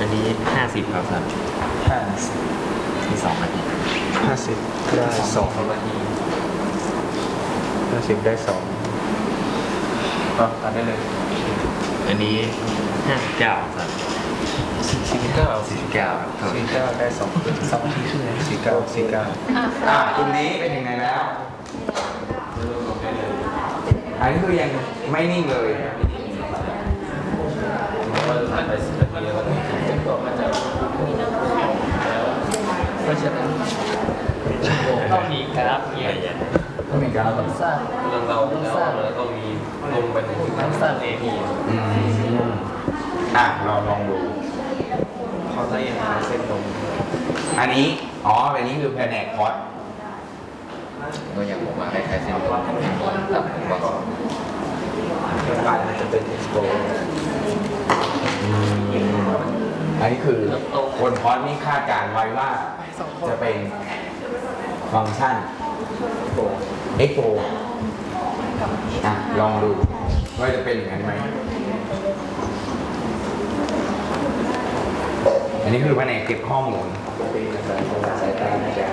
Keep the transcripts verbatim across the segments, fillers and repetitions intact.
อันนี้ห้าสิบครับครับห้าสิบที่สองนาทีห้าสิบได้สองนาทีห้าสิบได้สองอ่ะตัดได้เลยอันนี้ห้าสิบเก้าครับสี่สิบเก้าสี่สิบเก้าครับสี่เก้าได้สองสองนาทีใช่ไหมสี่เก้าสี่เก้าอ่ากลุ่มนี้เป็นยังไงแล้วอันนี้คือยังไม่นิ่งเลยต้องมีกราฟเงี้ยต้องมีการแบบสร้างเราเราแล้วก็มีลงไปในที่สร้างเองอืมอ่ะเราลองดูเขาจะยังเส้นตรงอันนี้อ๋ออันนี้คือแผนกคอร์สก็อย่างผมมาให้ใครเส้นตรงแต่ผมว่าปลายมันจะเป็นอินโฟอันนี้คือคนคอร์สนี่คาดการไว้ว่าจะเป็นฟังก์ชัน เอ็กโฟ อ่ะลองดูว่าจะเป็นอย่างนั้นไหมอันนี้คือแผนกเก็บข้อมูลสายตาในแบบ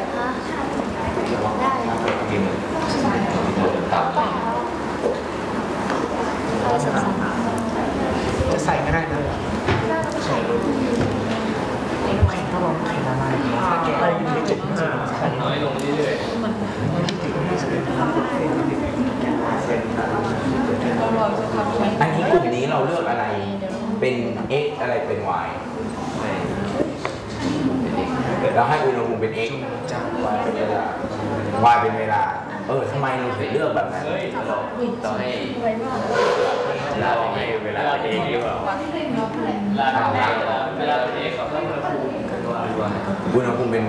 จะใส่ก็ได้นะใส่แข่งถ้าลองแข่งอะไรแข่งอะไรไม่จบน้อยลงเรื่อยๆอันนี้กลุ่มนี้เราเลือกอะไรเป็น x อะไรเป็น y เราให้อุณหภูมิเป็น x y เป็นเวลา y เป็นเวลาเออทำไมเราถึงเลือกแบบนั้นต่อให้เวลาให้เวลาเองหรือเปล่าเวลาเวลาเวลาเองกับอุณหภูมิอุณหภูมิเป็น